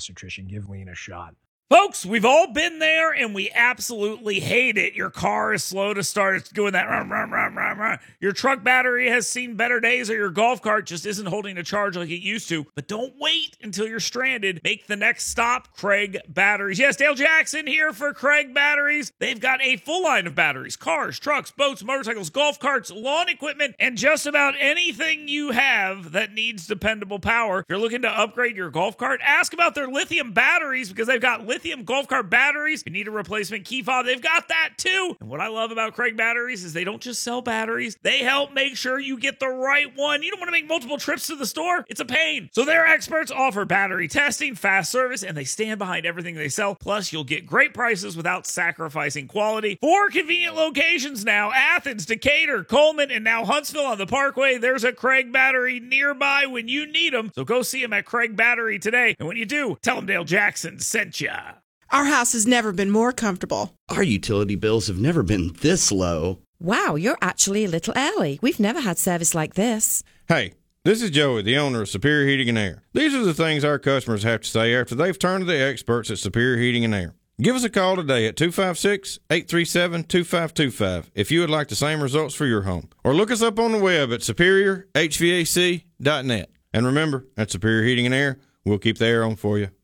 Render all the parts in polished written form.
nutrition. Give lean a shot. Folks, we've all been there and we absolutely hate it. Your car is slow to start. It's doing that rum, rum, rum, rum, rum. Your truck battery has seen better days, or your golf cart just isn't holding a charge like it used to. But don't wait until you're stranded. Make the next stop Craig Batteries. Yes, Dale Jackson here for Craig Batteries. They've got a full line of batteries: cars, trucks, boats, motorcycles, golf carts, lawn equipment, and just about anything you have that needs dependable power. If you're looking to upgrade your golf cart, ask about their lithium batteries, because they've got lithium golf cart batteries. If you need a replacement key fob, they've got that too. And what I love about Craig Batteries is they don't just sell batteries, they help make sure you get the right one. You don't want to make multiple trips to the store, it's a pain. So their experts offer battery testing, fast service, and they stand behind everything they sell. Plus, you'll get great prices without sacrificing quality. 4 convenient locations now: Athens, Decatur, Coleman, and now Huntsville on the Parkway. There's a Craig Battery nearby when you need them. So go see them at Craig Battery today. And when you do, tell them Dale Jackson sent ya. Our house has never been more comfortable. Our utility bills have never been this low. Wow, you're actually a little early. We've never had service like this. Hey, this is Joey, the owner of Superior Heating and Air. These are the things our customers have to say after they've turned to the experts at Superior Heating and Air. Give us a call today at 256-837-2525 if you would like the same results for your home. Or look us up on the web at superiorhvac.net. And remember, at Superior Heating and Air, we'll keep the air on for you.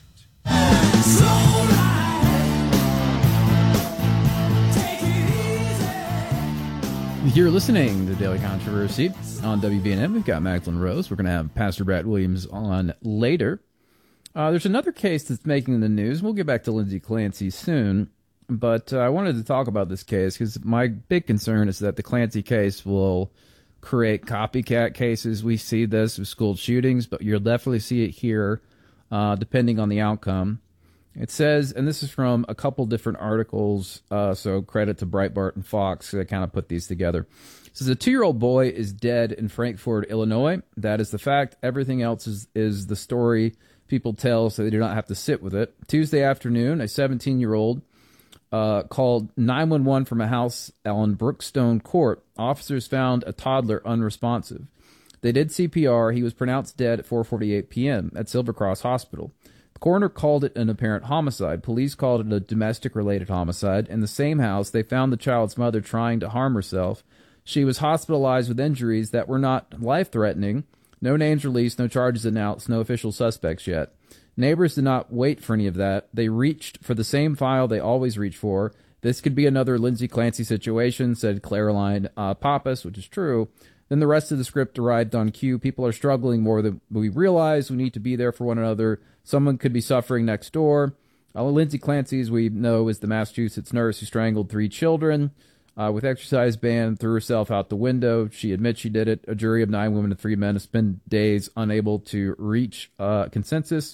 You're listening to Daily Controversy on WVNM. We've got Magdalene Rose. We're going to have Pastor Brett Williams on later. There's another case that's making the news. We'll get back to Lindsay Clancy soon, but I wanted to talk about this case because my big concern is that the Clancy case will create copycat cases. We see this with school shootings, but you'll definitely see it here, depending on the outcome. It says, and this is from a couple different articles, so credit to Breitbart and Fox, they kind of put these together. It says a 2-year-old boy is dead in Frankfort, Illinois. That is the fact. Everything else is the story people tell, so they do not have to sit with it. Tuesday afternoon, a 17-year-old called 911 from a house on Brookstone Court. Officers found a toddler unresponsive. They did CPR. He was pronounced dead at 4:48 p.m. at Silver Cross Hospital. The coroner called it an apparent homicide. Police called it a domestic-related homicide. In the same house, they found the child's mother trying to harm herself. She was hospitalized with injuries that were not life-threatening. No names released, no charges announced, no official suspects yet. Neighbors did not wait for any of that. They reached for the same file they always reach for. This could be another Lindsay Clancy situation, said Caroline Pappas, which is true. Then the rest of the script arrived on cue. People are struggling more than we realize. We need to be there for one another. Someone could be suffering next door. Lindsay Clancy, as we know, is the Massachusetts nurse who strangled 3 children with exercise band, threw herself out the window. She admits she did it. A jury of 9 women and 3 men has spent days unable to reach consensus.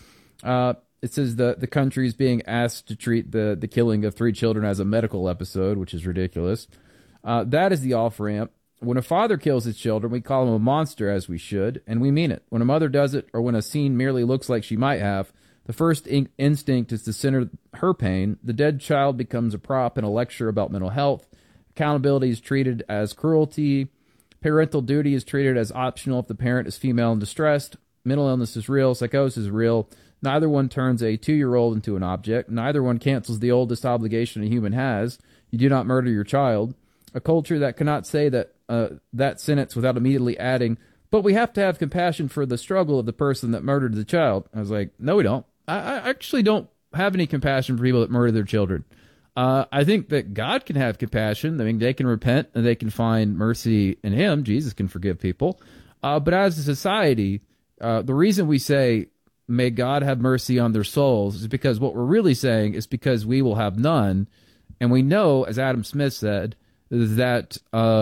It says the country is being asked to treat the killing of 3 children as a medical episode, which is ridiculous. That is the off-ramp. When a father kills his children, we call him a monster, as we should, and we mean it. When a mother does it, or when a scene merely looks like she might have, the first instinct is to center her pain. The dead child becomes a prop in a lecture about mental health. Accountability is treated as cruelty. Parental duty is treated as optional if the parent is female and distressed. Mental illness is real. Psychosis is real. Neither one turns a 2-year-old into an object. Neither one cancels the oldest obligation a human has. You do not murder your child. A culture that cannot say that sentence without immediately adding, but we have to have compassion for the struggle of the person that murdered the child. I was like, no, we don't. I actually don't have any compassion for people that murder their children. I think that God can have compassion. I mean, they can repent and they can find mercy in Him. Jesus can forgive people. But as a society, the reason we say, may God have mercy on their souls, is because what we're really saying is because we will have none. And we know, as Adam Smith said, that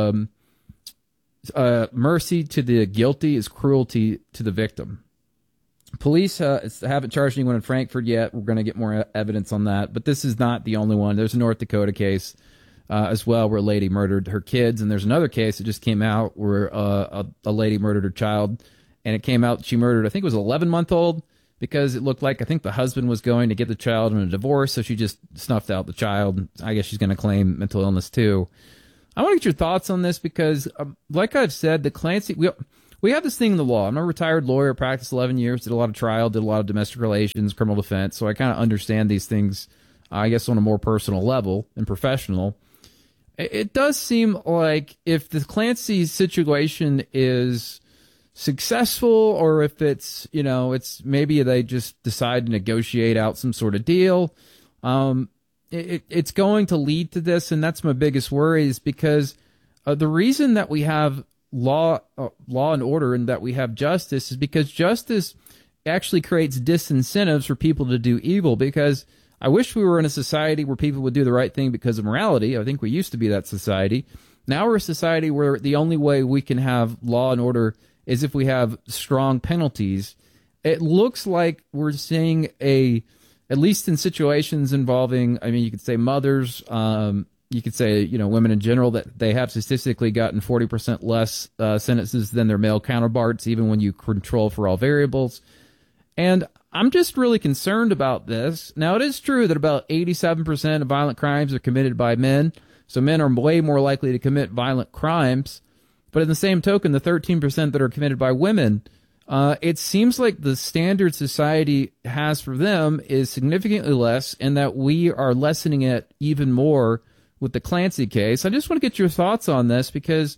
mercy to the guilty is cruelty to the victim. Police haven't charged anyone in Frankfurt yet. We're going to get more evidence on that. But this is not the only one. There's a North Dakota case as well where a lady murdered her kids. And there's another case that just came out where a lady murdered her child. And it came out she murdered, I think it was an 11-month-old, because it looked like, I think the husband was going to get the child in a divorce, so she just snuffed out the child. I guess she's going to claim mental illness too. I want to get your thoughts on this because, like I've said, the Clancy, we have this thing in the law. I'm a retired lawyer, practiced 11 years, did a lot of trial, did a lot of domestic relations, criminal defense. So I kind of understand these things, I guess, on a more personal level and professional. It does seem like if the Clancy situation is successful, or if it's, it's maybe they just decide to negotiate out some sort of deal, it's going to lead to this. And that's my biggest worry, is because the reason that we have law and order and that we have justice is because justice actually creates disincentives for people to do evil. Because I wish we were in a society where people would do the right thing because of morality. I think we used to be that society. Now we're a society where the only way we can have law and order is if we have strong penalties. It looks like we're seeing at least in situations involving, you could say mothers, you could say, women in general, that they have statistically gotten 40% less sentences than their male counterparts, even when you control for all variables. And I'm just really concerned about this. Now, it is true that about 87% of violent crimes are committed by men, so men are way more likely to commit violent crimes. But in the same token, the 13% that are committed by women, it seems like the standard society has for them is significantly less, and that we are lessening it even more with the Clancy case. I just want to get your thoughts on this, because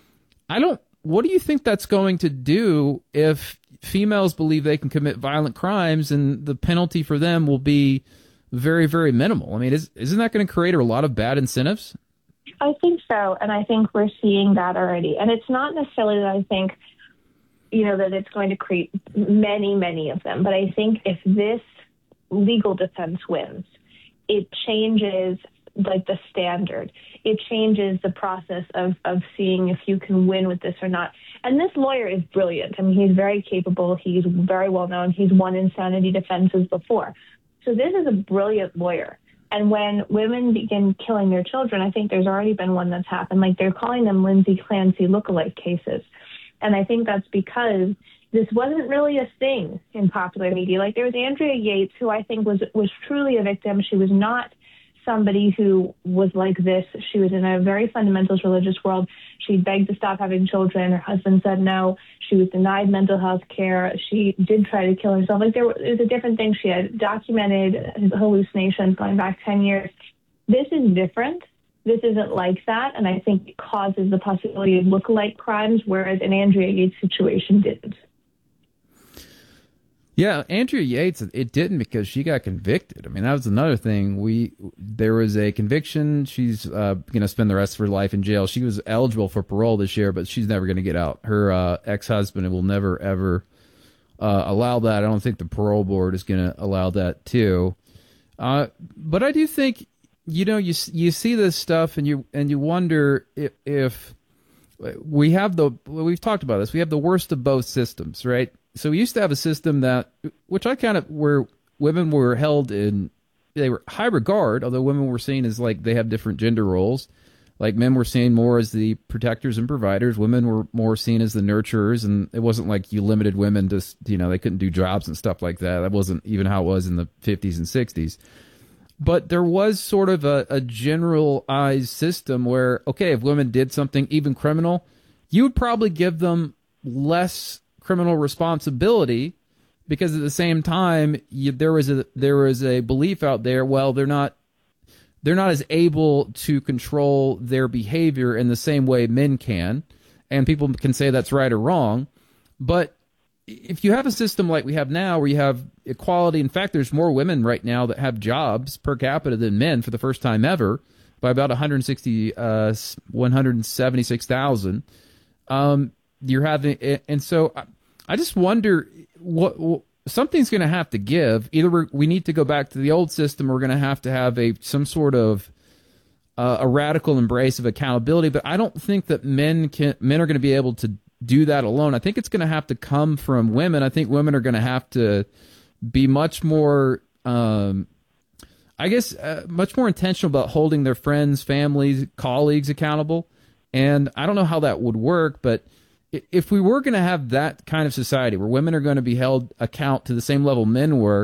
what do you think that's going to do if females believe they can commit violent crimes and the penalty for them will be very, very minimal? Isn't that going to create a lot of bad incentives? I think so, and I think we're seeing that already. And it's not necessarily that I think, that it's going to create many, many of them, but I think if this legal defense wins, it changes the standard. It changes the process of seeing if you can win with this or not. And this lawyer is brilliant. He's very capable. He's very well known. He's won insanity defenses before. So this is a brilliant lawyer. And when women begin killing their children, I think there's already been one that's happened. They're calling them Lindsay Clancy lookalike cases. And I think that's because this wasn't really a thing in popular media. There was Andrea Yates, who I think was truly a victim. She was not somebody who was like this. She was in a very fundamentalist religious world. She begged to stop having children. Her husband said no. She was denied mental health care. She did try to kill herself. It was a different thing. She had documented hallucinations going back 10 years. This is different. This isn't like that, and I think it causes the possibility of lookalike crimes, whereas an Andrea Yates situation didn't. Yeah, Andrea Yates, it didn't, because she got convicted. That was another thing. There was a conviction. She's going to spend the rest of her life in jail. She was eligible for parole this year, but she's never going to get out. Her ex-husband will never, ever allow that. I don't think the parole board is going to allow that, too. But I do think, you see this stuff and you wonder if we've talked about this. We have the worst of both systems, right? So we used to have a system where women were held they were high regard, although women were seen as they have different gender roles. Men were seen more as the protectors and providers. Women were more seen as the nurturers, and it wasn't like you limited women to, they couldn't do jobs and stuff like that. That wasn't even how it was in the 50s and 60s. But there was sort of a generalized system where, okay, if women did something even criminal, you would probably give them less criminal responsibility, because at the same time there was a belief out there, well, they're not as able to control their behavior in the same way men can, and people can say that's right or wrong. But if you have a system like we have now, where you have equality, in fact, there's more women right now that have jobs per capita than men for the first time ever, by about 176,000. You're having, and so I just wonder what something's going to have to give. Either we need to go back to the old system, or we're going to have some sort of a radical embrace of accountability. But I don't think that men are going to be able to do that alone. I think it's going to have to come from women. I think women are going to have to be much more, much more intentional about holding their friends, families, colleagues accountable. And I don't know how that would work, but if we were going to have that kind of society where women are going to be held account to the same level men were,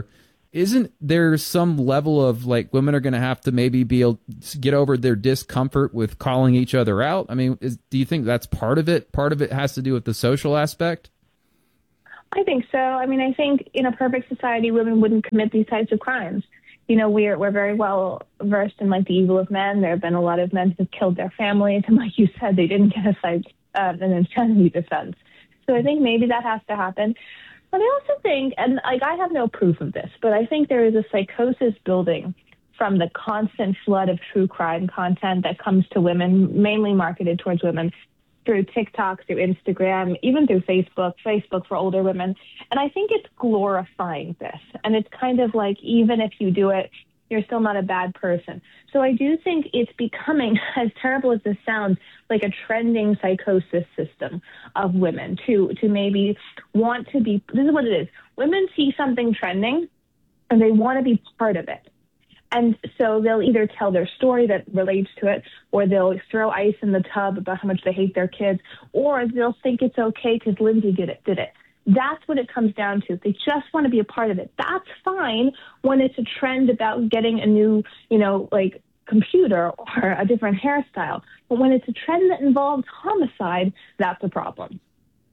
isn't there some level of like women are going to have to maybe be able to get over their discomfort with calling each other out? I mean, do you think that's part of it? Part of it has to do with the social aspect? I think so. I mean, I think in a perfect society, women wouldn't commit these types of crimes. You know, we're very well versed in like the evil of men. There have been a lot of men who've killed their families, and like you said, they didn't get an insanity defense. So I think maybe that has to happen. But I also think, and like I have no proof of this, but I think there is a psychosis building from the constant flood of true crime content that comes to women, mainly marketed towards women, through TikTok, through Instagram, even through Facebook for older women. And I think it's glorifying this. And it's kind of like, even if you do it, you're still not a bad person. So I do think it's becoming, as terrible as this sounds, like a trending psychosis system of women to maybe want to be, this is what it is. Women see something trending and they want to be part of it. And so they'll either tell their story that relates to it, or they'll throw ice in the tub about how much they hate their kids, or they'll think it's okay because Lindsay did it. That's what it comes down to. They just want to be a part of it. That's fine when it's a trend about getting a new, like computer or a different hairstyle. But when it's a trend that involves homicide, that's a problem.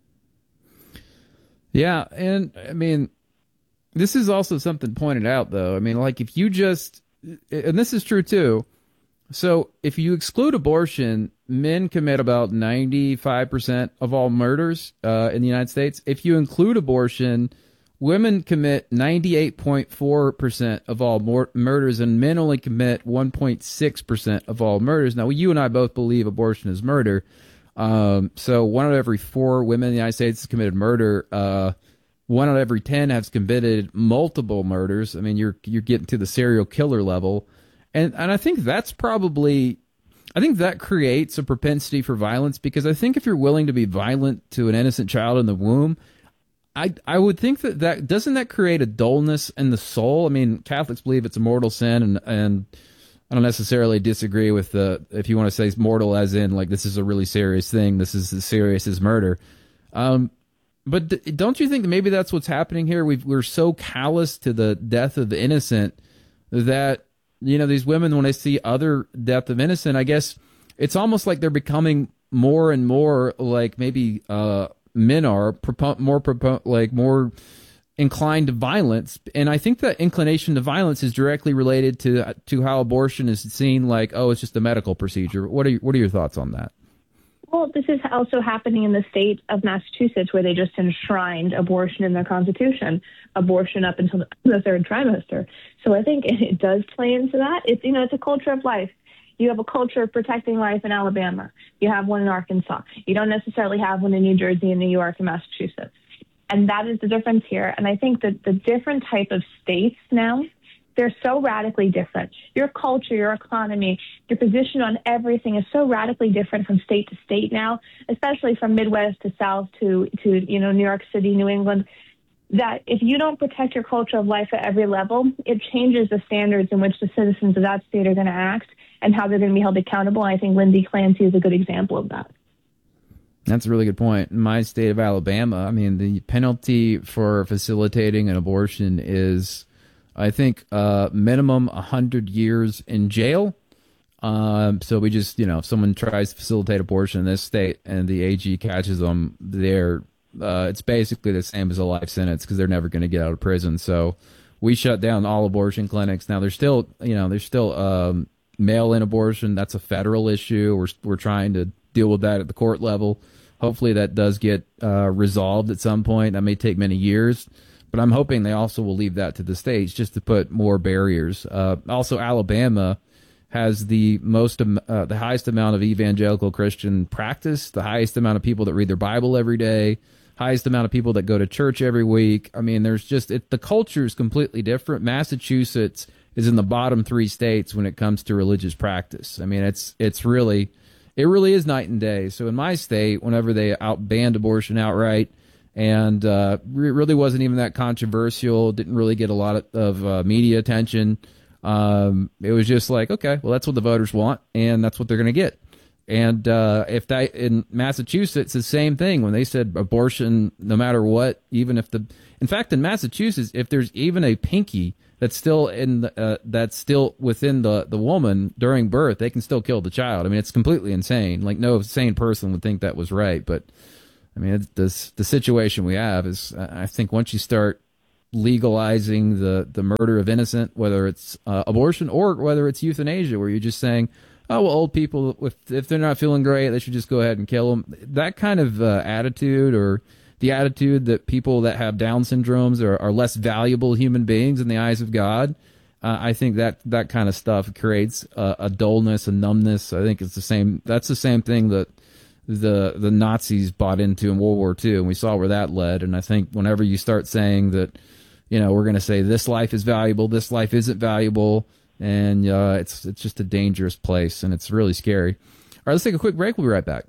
Yeah. And I mean, this is also something pointed out, though. I mean, like if you just, and this is true too. So if you exclude abortion, men commit about 95% of all murders in the United States. If you include abortion, women commit 98.4% of all murders, and men only commit 1.6% of all murders. Now, you and I both believe abortion is murder. So 1 out of every 4 women in the United States has committed murder. 1 out of every 10 has committed multiple murders. I mean, you're getting to the serial killer level. And I think that's probably, I think that creates a propensity for violence, because I think if you're willing to be violent to an innocent child in the womb, I would think that doesn't that create a dullness in the soul? I mean, Catholics believe it's a mortal sin, and I don't necessarily disagree with if you want to say it's mortal as in like this is a really serious thing, this is as serious as murder. But don't you think that maybe that's what's happening here? We're so callous to the death of the innocent that, these women, when they see other death of innocent, I guess it's almost like they're becoming more and more like maybe men are more inclined to violence. And I think that inclination to violence is directly related to how abortion is seen like, oh, it's just a medical procedure. What are your thoughts on that? Well, this is also happening in the state of Massachusetts, where they just enshrined abortion in their constitution, abortion up until the 3rd trimester. So I think it does play into that. It's, it's a culture of life. You have a culture of protecting life in Alabama. You have one in Arkansas. You don't necessarily have one in New Jersey and New York and Massachusetts. And that is the difference here. And I think that the different type of states now, they're so radically different. Your culture, your economy, your position on everything is so radically different from state to state now, especially from Midwest to South to New York City, New England, that if you don't protect your culture of life at every level, it changes the standards in which the citizens of that state are going to act and how they're going to be held accountable. And I think Lindsay Clancy is a good example of that. That's a really good point. In my state of Alabama, I mean, the penalty for facilitating an abortion is, I think, minimum 100 years in jail. So we just, if someone tries to facilitate abortion in this state and the AG catches them there, it's basically the same as a life sentence because they're never going to get out of prison. So we shut down all abortion clinics. Now there's still mail-in abortion. That's a federal issue. We're trying to deal with that at the court level. Hopefully that does get resolved at some point. That may take many years. But I'm hoping they also will leave that to the states just to put more barriers. Also, Alabama has the highest amount of evangelical Christian practice, the highest amount of people that read their Bible every day, highest amount of people that go to church every week. I mean, the culture is completely different. Massachusetts is in the bottom 3 states when it comes to religious practice. I mean, it really is night and day. So in my state, whenever they banned abortion outright, and it really wasn't even that controversial. Didn't really get a lot of media attention. It was just like, okay, well, that's what the voters want, and that's what they're going to get. And if that in Massachusetts, the same thing when they said abortion, no matter what, even if in fact, in Massachusetts, if there's even a pinky that's still within the woman during birth, they can still kill the child. I mean, it's completely insane. Like, no sane person would think that was right. But I mean, the situation we have is, I think once you start legalizing the murder of innocent, whether it's abortion or whether it's euthanasia, where you're just saying, oh, well, old people, if they're not feeling great, they should just go ahead and kill them. That kind of attitude, or the attitude that people that have Down syndromes are less valuable human beings in the eyes of God, I think that kind of stuff creates a dullness, a numbness. I think it's the same. That's the same thing that the Nazis bought into in World War II, and we saw where that led. And I think whenever you start saying that, we're going to say this life is valuable, this life isn't valuable, and it's just a dangerous place, and it's really scary. All right, let's take a quick break. We'll be right back.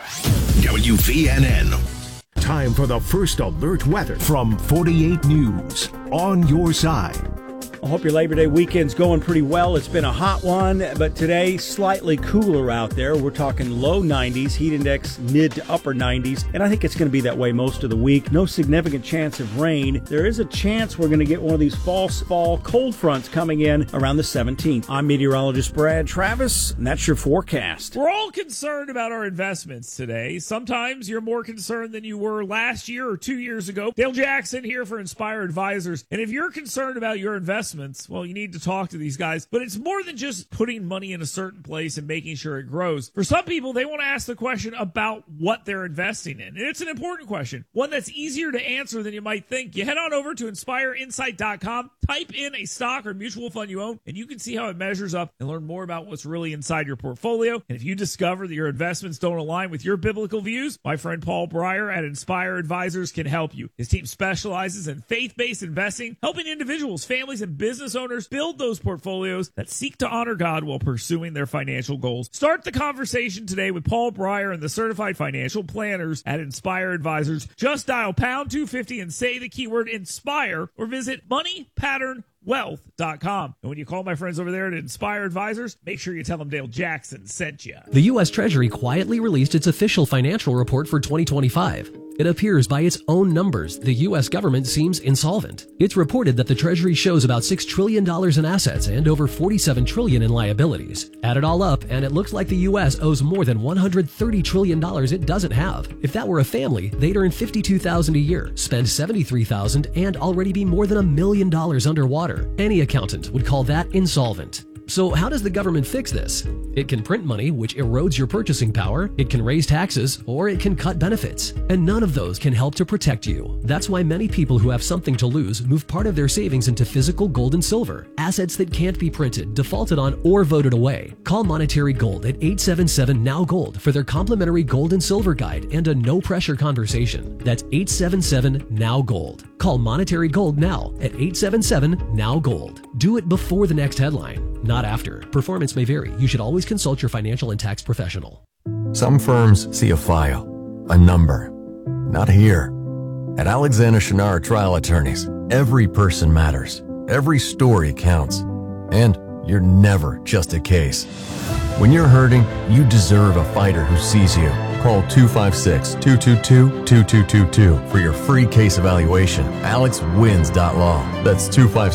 WVNN. Time for the first alert weather from 48 News. On your side. I hope your Labor Day weekend's going pretty well. It's been a hot one, but today slightly cooler out there. We're talking low 90s, heat index mid to upper 90s, and I think it's going to be that way most of the week. No significant chance of rain. There is a chance we're going to get one of these false fall cold fronts coming in around the 17th. I'm meteorologist Brad Travis, and that's your forecast. We're all concerned about our investments today. Sometimes you're more concerned than you were last year or 2 years ago. Dale Jackson here for Inspire Advisors, and if you're concerned about your investments, well, you need to talk to these guys. But it's more than just putting money in a certain place and making sure it grows. For some people, they want to ask the question about what they're investing in. And it's an important question, one that's easier to answer than you might think. You head on over to inspireinsight.com, type in a stock or mutual fund you own, and you can see how it measures up and learn more about what's really inside your portfolio. And if you discover that your investments don't align with your biblical views, my friend Paul Breyer at Inspire Advisors can help you. His team specializes in faith-based investing, helping individuals, families, and business owners build those portfolios that seek to honor God while pursuing their financial goals. Start the conversation today with Paul Breyer and the certified financial planners at Inspire Advisors. Just dial pound 250 and say the keyword INSPIRE, or visit moneypatternwealth.com. And when you call my friends over there at Inspire Advisors, make sure you tell them Dale Jackson sent you. The U.S. Treasury quietly released its official financial report for 2025. It appears by its own numbers the U.S. government seems insolvent. It's reported that the Treasury shows about $6 trillion in assets and over $47 trillion in liabilities. Add it all up, and it looks like the U.S. owes more than $130 trillion it doesn't have. If that were a family, they'd earn $52,000 a year, spend $73,000, and already be more than $1 million underwater. Any accountant would call that insolvent. So how does the government fix this? It can print money, which erodes your purchasing power, it can raise taxes, or it can cut benefits. And none of those can help to protect you. That's why many people who have something to lose move part of their savings into physical gold and silver, assets that can't be printed, defaulted on, or voted away. Call Monetary Gold at 877-NOW-GOLD for their complimentary gold and silver guide and a no-pressure conversation. That's 877-NOW-GOLD. Call Monetary Gold now at 877-NOW-GOLD. Do it before the next headline, not after. Performance may vary. You should always consult your financial and tax professional. Some firms see a file, a number. Not here. At Alexander Shinar Trial Attorneys, every person matters. Every story counts. And you're never just a case. When you're hurting, you deserve a fighter who sees you. Call 256-222-2222 for your free case evaluation. AlexWins.law. That's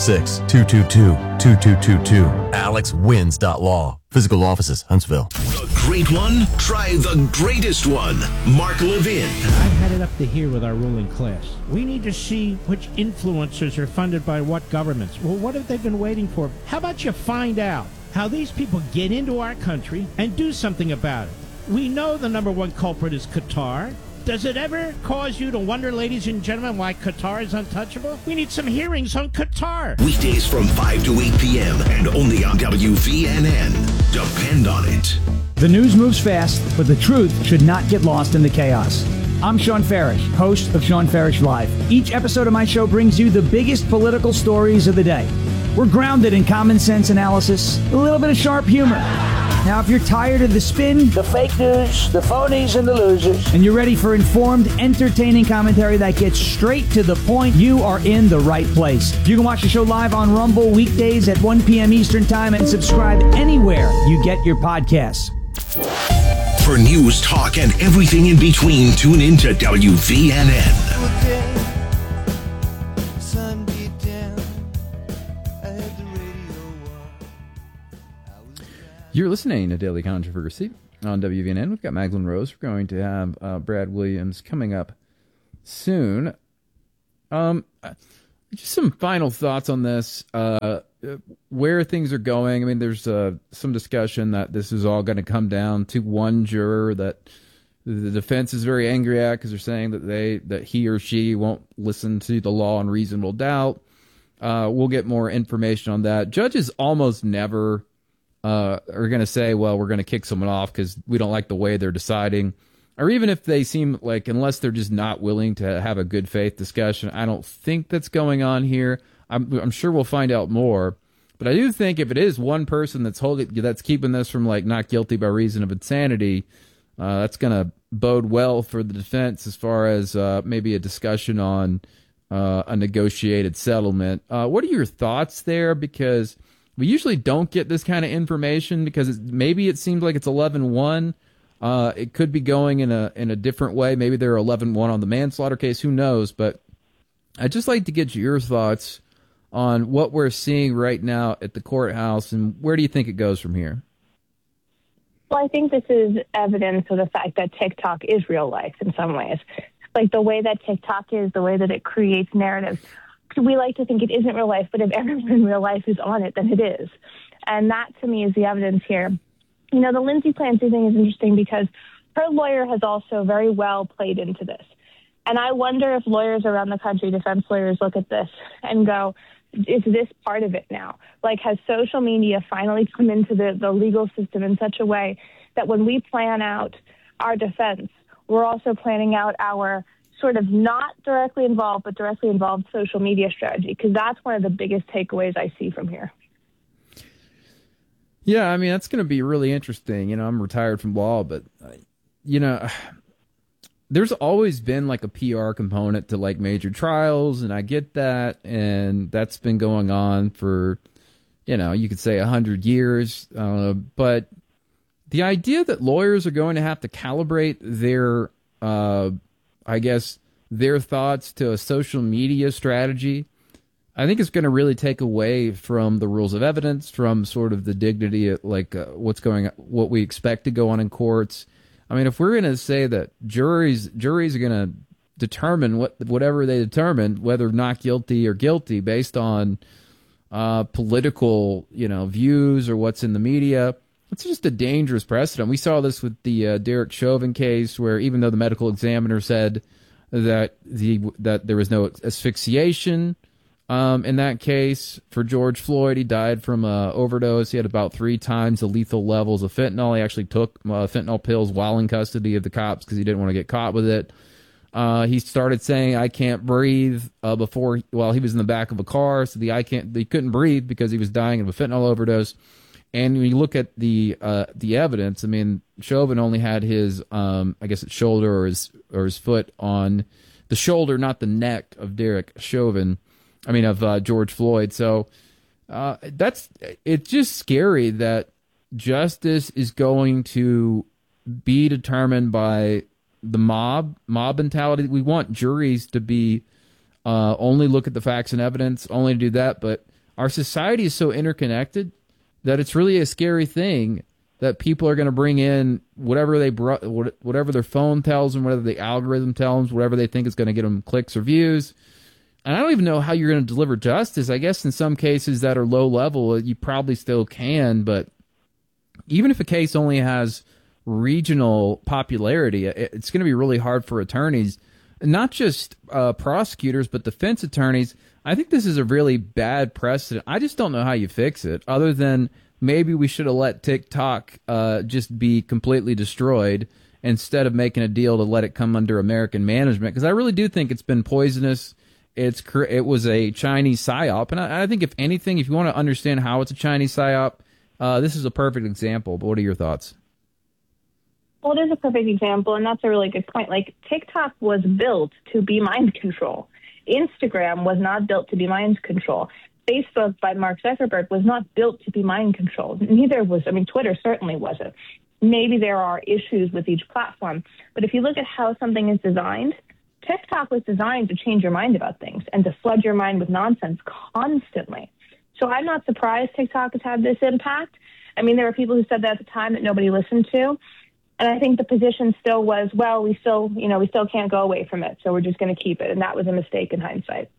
256-222-2222. AlexWins.law. Physical offices, Huntsville. The great one? Try the greatest one. Mark Levin. I'm headed up to here with our ruling class. We need to see which influencers are funded by what governments. Well, what have they been waiting for? How about you find out how these people get into our country and do something about it? We know the number one culprit is Qatar. Does it ever cause you to wonder, ladies and gentlemen, why Qatar is untouchable? We need some hearings on Qatar. Weekdays from 5 to 8 p.m. and only on WVNN. Depend on it. The news moves fast, but the truth should not get lost in the chaos. I'm Sean Farish, host of Sean Farish Live. Each episode of my show brings you the biggest political stories of the day. We're grounded in common sense analysis, a little bit of sharp humor. Now, if you're tired of the spin, the fake news, the phonies, and the losers, and you're ready for informed, entertaining commentary that gets straight to the point, you are in the right place. You can watch the show live on Rumble weekdays at 1 p.m. Eastern Time and subscribe anywhere you get your podcasts. For news, talk, and everything in between, tune in to WVNN. You're listening to Daily Controversy on WVNN. We've got Magdalene Rose. We're going to have Brad Williams coming up soon. Just some final thoughts on this, where things are going. I mean, there's some discussion that this is all going to come down to one juror that the defense is very angry at because they're saying that he or she won't listen to the law on reasonable doubt. We'll get more information on that. Judges almost never are going to say, well, we're going to kick someone off because we don't like the way they're deciding. Or even if they seem like, unless they're just not willing to have a good faith discussion, I don't think that's going on here. I'm sure we'll find out more. But I do think if it is one person that's keeping this from like not guilty by reason of insanity, that's going to bode well for the defense as far as maybe a discussion on a negotiated settlement. What are your thoughts there? Because we usually don't get this kind of information because maybe it seems like it's 11-1. It could be going in a different way. Maybe they're 11-1 on the manslaughter case. Who knows? But I'd just like to get your thoughts on what we're seeing right now at the courthouse, and where do you think it goes from here? Well, I think this is evidence of the fact that TikTok is real life in some ways. Like the way that TikTok is, the way that it creates narratives. We like to think it isn't real life, but if everyone in real life is on it, then it is. And that, to me, is the evidence here. You know, the Lindsay Clancy thing is interesting because her lawyer has also very well played into this. And I wonder if lawyers around the country, defense lawyers, look at this and go, is this part of it now? Like, has social media finally come into the legal system in such a way that when we plan out our defense, we're also planning out our sort of not directly involved, but directly involved social media strategy? Because that's one of the biggest takeaways I see from here. Yeah, I mean, that's going to be really interesting. You know, I'm retired from law, but, you know, there's always been like a PR component to like major trials, and I get that. And that's been going on for, you know, you could say 100 years. But the idea that lawyers are going to have to calibrate their, I guess, their thoughts to a social media strategy, I think it's going to really take away from the rules of evidence, from sort of the dignity of like what we expect to go on in courts. I mean, if we're going to say that juries are going to determine whatever they determine, whether not guilty or guilty, based on political, you know, views or what's in the media, it's just a dangerous precedent. We saw this with the Derek Chauvin case, where even though the medical examiner said that there was no asphyxiation in that case for George Floyd, he died from an overdose. He had about 3 times the lethal levels of fentanyl. He actually took fentanyl pills while in custody of the cops because he didn't want to get caught with it. He started saying, "I can't breathe," while he was in the back of a car. So he couldn't breathe because he was dying of a fentanyl overdose. And when you look at the evidence, I mean, Chauvin only had his, I guess it's shoulder or his foot on the shoulder, not the neck of Derek Chauvin. I mean, of George Floyd. So it's just scary that justice is going to be determined by the mob mentality. We want juries to be only look at the facts and evidence, only to do that. But our society is so interconnected that it's really a scary thing that people are going to bring in whatever their phone tells them, whatever the algorithm tells them, whatever they think is going to get them clicks or views. And I don't even know how you're going to deliver justice. I guess in some cases that are low level, you probably still can. But even if a case only has regional popularity, it's going to be really hard for attorneys, not just prosecutors, but defense attorneys. I think this is a really bad precedent. I just don't know how you fix it, other than maybe we should have let TikTok just be completely destroyed instead of making a deal to let it come under American management. Because I really do think it's been poisonous. It was a Chinese psyop, and I think if anything, if you want to understand how it's a Chinese psyop, this is a perfect example. But what are your thoughts? Well, it is a perfect example, and that's a really good point. Like, TikTok was built to be mind control. Instagram was not built to be mind control. Facebook by Mark Zuckerberg was not built to be mind control. Neither was, Twitter certainly wasn't. maybe there are issues with each platform. But if you look at how something is designed, TikTok was designed to change your mind about things and to flood your mind with nonsense constantly. So I'm not surprised TikTok has had this impact. I mean, there were people who said that at the time that nobody listened to. And I think the position still was, well, we still can't go away from it. So we're just going to keep it. And that was a mistake in hindsight.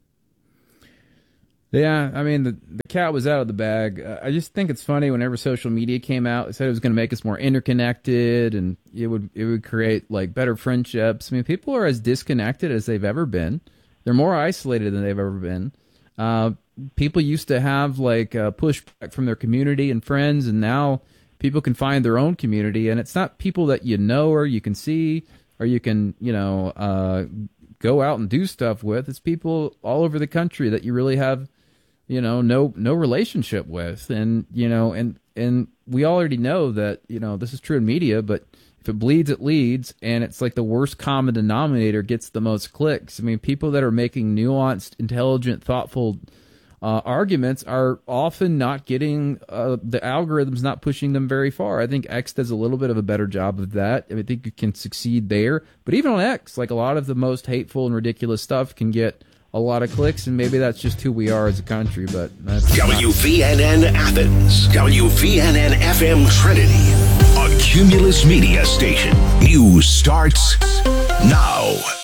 Yeah, I mean, the cat was out of the bag. I just think it's funny whenever social media came out, it said it was going to make us more interconnected and it would create like better friendships. I mean, people are as disconnected as they've ever been. They're more isolated than they've ever been. People used to have like pushback from their community and friends, and now people can find their own community, and it's not people that you know or you can see or you can, go out and do stuff with. It's people all over the country that you really have no relationship with. And, and we already know that, this is true in media, but if it bleeds, it leads. And it's like the worst common denominator gets the most clicks. I mean, people that are making nuanced, intelligent, thoughtful arguments are often not getting, the algorithm's not pushing them very far. I think X does a little bit of a better job of that. I think you can succeed there. But even on X, like a lot of the most hateful and ridiculous stuff can get a lot of clicks, and maybe that's just who we are as a country. But that's WVNN Athens, WVNN FM Trinity, a Cumulus Media station. News starts now.